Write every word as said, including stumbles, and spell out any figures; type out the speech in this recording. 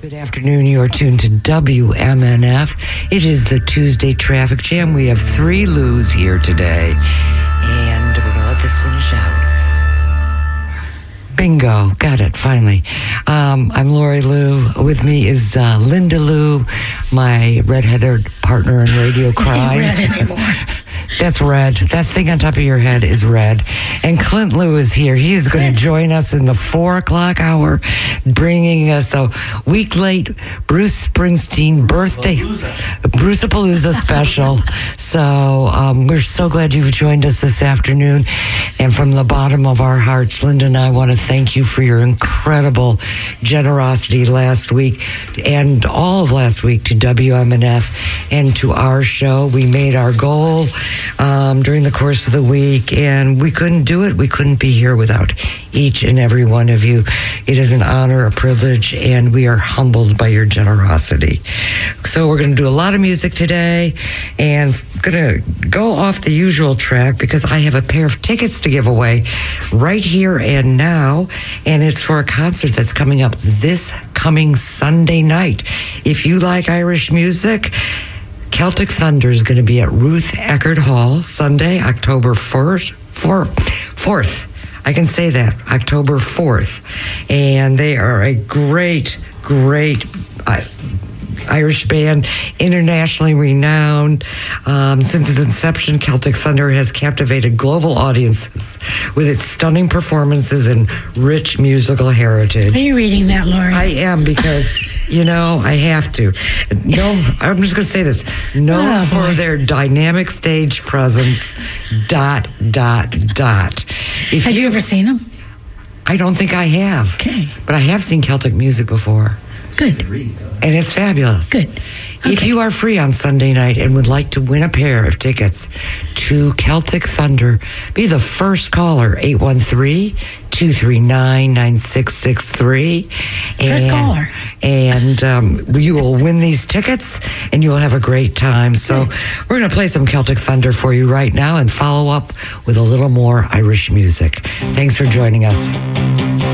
Good afternoon. You are tuned to W M N F. It is the Tuesday Traffic Jam. We have three Lou's here today, and we're going to let this finish out. Bingo. Got it, finally. Um, I'm Lori Lou. With me is uh, Linda Lou, my red-headed partner in radio crime. Ain't red anymore. That's red. That thing on top of your head is red. And Clint Lou is here. He is going to join us in the four o'clock hour, bringing us a week late Bruce Springsteen birthday, Bruce-a-Palooza special. So um, we're so glad you've joined us this afternoon. And from the bottom of our hearts, Linda and I want to thank you for your incredible generosity last week and all of last week to W M N F and to our show. We made our goal Um, during the course of the week, and we couldn't do it. We couldn't be here without each and every one of you. It is an honor, a privilege, and we are humbled by your generosity. So we're going to do a lot of music today, and going to go off the usual track because I have a pair of tickets to give away right here and now, and it's for a concert that's coming up this coming Sunday night. If you like Irish music, Celtic Thunder is going to be at Ruth Eckerd Hall Sunday, October first, fourth. I can say that, October fourth. And they are a great, great uh, Irish band, internationally renowned. Um, since its inception, Celtic Thunder has captivated global audiences with its stunning performances and rich musical heritage. Are you reading that, Lori? I am, because, you know, I have to. No, I'm just going to say this. Known Oh, for boy. their dynamic stage presence, dot, dot, dot. If Have you ever seen them? I don't think I have. Okay. But I have seen Celtic music before. Good. And it's fabulous. Good. If Okay. you are free on Sunday night and would like to win a pair of tickets to Celtic Thunder, be the first caller, eight one three, two three nine, nine six six three. First caller. And um, you will win these tickets, and you will have a great time. So we're going to play some Celtic Thunder for you right now and follow up with a little more Irish music. Thanks for joining us.